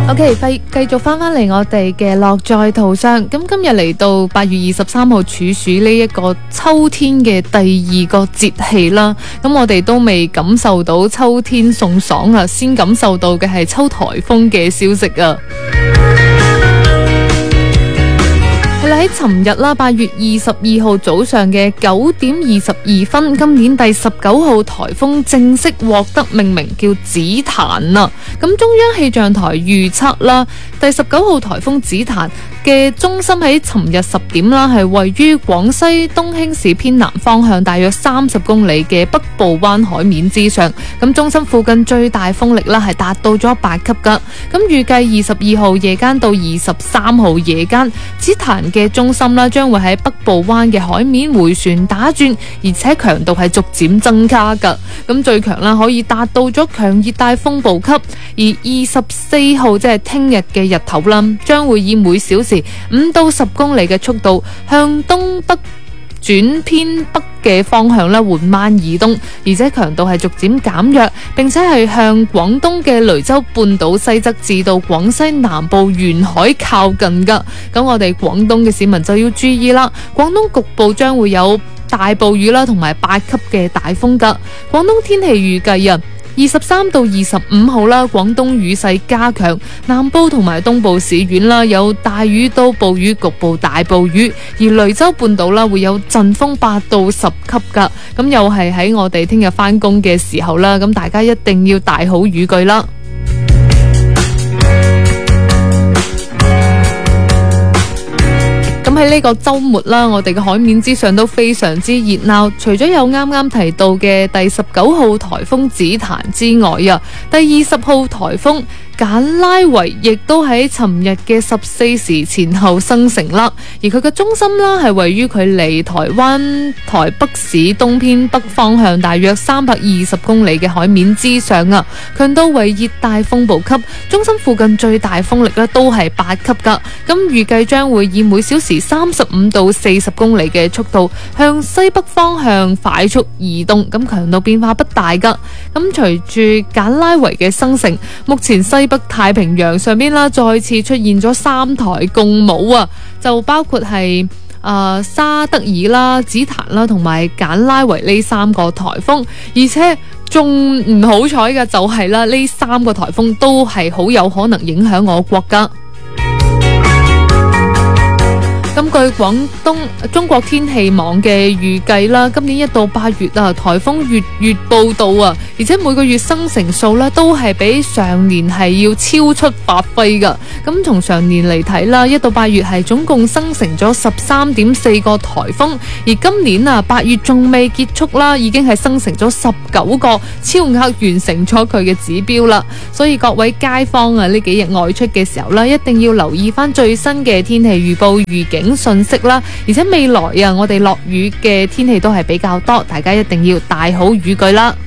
OK，繼續翻嚟我哋嘅樂在途上。咁今日嚟到8月23號處暑呢一個秋天嘅第二個節氣啦。咁我哋都未感受到秋天送爽啊，先感受到嘅係秋颱風嘅消息啊。喺尋日啦，8月22號早上嘅9點22分，今年第19號颱風正式獲得命名，叫紫檀啦。咁中央氣象台預測啦，第19號颱風紫檀嘅中心喺尋日10點啦，係位於廣西東興市偏南方向大約30公里嘅北部灣海面之上。咁中心附近最大風力啦係達到咗8級噶。咁預計22號夜間到23號夜間，紫檀嘅中心啦將會喺北部灣嘅海面回旋打轉，而且強度係逐漸增加噶。咁最強啦可以達到咗強熱帶風暴級，而24號即係聽日嘅日頭啦，將會以每小時5到10公里嘅速度向東北轉偏北嘅方向咧緩慢移動，而且強度係逐漸減弱，並且係向廣東嘅雷州半島西側至到廣西南部沿海靠近噶。咁我哋廣東嘅市民就要注意啦，廣東局部將會有大暴雨啦，同埋8級嘅大風噶。廣東天氣預計啊，23到25號啦，廣東雨勢加強，南部同埋東部市縣啦有大雨到暴雨，局部大暴雨，而雷州半島啦會有陣風8到10級噶。咁又係喺我哋聽日返工嘅時候啦，咁大家一定要帶好雨具啦。喺呢個週末啦，我哋嘅海面之上都非常之熱鬧。除咗有啱啱提到嘅第19號颱風紫檀之外啊，第20號颱風簡拉維亦都喺尋日嘅14時前後生成啦，而佢嘅中心啦係位於距離台灣台北市東偏北方向大約320公里嘅海面之上啊，強度為熱帶風暴級，中心附近最大風力咧都係8級噶。咁預計將會以每小時35到40公里嘅速度向西北方向快速移動，咁強度變化不大噶。咁隨住簡拉維嘅生成，目前西北太平洋上邊啦，再次出現咗3台共舞啊，就包括係沙德爾啦、紫檀啦同埋簡拉維呢3個台風，而且仲唔好彩嘅就係啦，呢3個台風都係好有可能影響我國噶。咁據廣東中國天氣網嘅預計啦，今年1到8月啊，颱風月報道啊，而且每個月生成數咧都係比上年係要超出發揮噶。咁從上年嚟睇啦，1到8月係總共生成咗13.4個颱風，而今年啊8月仲未結束啦，已經係生成咗19個，超額完成咗佢嘅指標啦。所以各位街坊啊，呢幾日外出嘅時候啦，一定要留意翻最新嘅天氣預報預警信息啦，而且未來啊，我哋落雨嘅天氣都係比較多，大家一定要帶好雨具啦。